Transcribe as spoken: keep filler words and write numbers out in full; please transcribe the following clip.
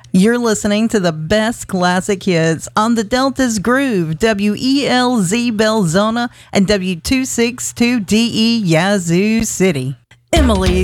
You're listening to the best classic hits on the Delta's Groove, W E L Z Belzona and W two sixty-two D E Yazoo City. Emily